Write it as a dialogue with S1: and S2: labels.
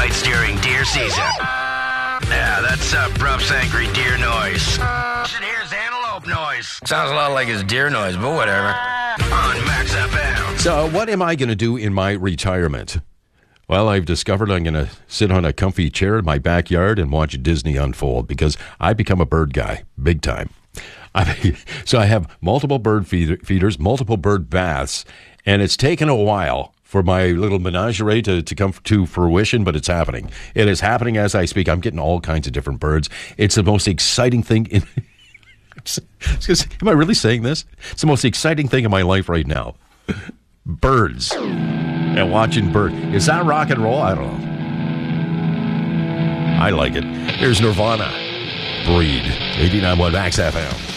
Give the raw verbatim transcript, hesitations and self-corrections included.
S1: nights during deer season. Yeah, that's uh, Bruff's angry deer noise. Should hear his antelope noise. Sounds a lot like his deer noise, but whatever. On Max F M.
S2: So what am I going to do in my retirement? Well, I've discovered I'm going to sit on a comfy chair in my backyard and watch Disney unfold because I become a bird guy, big time. I, so I have multiple bird feed, feeders, multiple bird baths, and it's taken a while for my little menagerie to, to come to fruition, but it's happening. It is happening as I speak. I'm getting all kinds of different birds. It's the most exciting thing in... Am I really saying this? It's the most exciting thing in my life right now. Birds. And watching birds. Is that rock and roll? I don't know. I like it. Here's Nirvana. Breed. eighty-nine point one Max F M.